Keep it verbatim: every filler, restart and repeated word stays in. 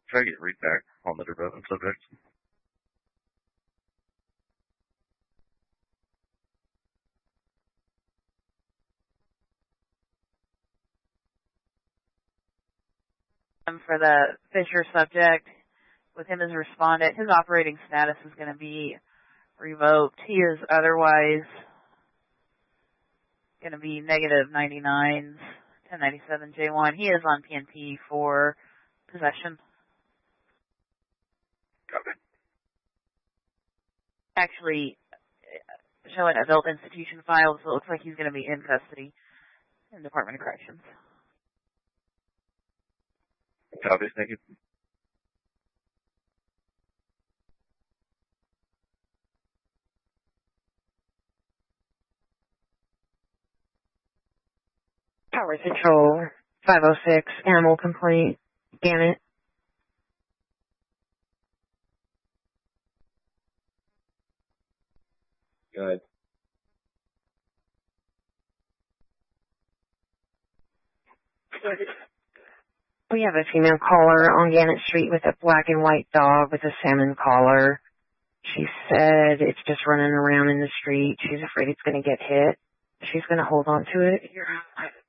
Try to get Reed back on the development subject. For the Fisher subject, with him as a respondent, his operating status is going to be revoked. He is otherwise going to be negative ninety-nines, ten ninety-seven J one. He is on P N P for possession. Copy. Actually, showing adult institution files, so it looks like he's going to be in custody in Department of Corrections. Copy, thank you. Power Central five oh six, animal complaint, Gannett. Go ahead. We have a female caller on Gannett Street with a black and white dog with a salmon collar. She said it's just running around in the street. She's afraid it's going to get hit. She's going to hold on to it. You're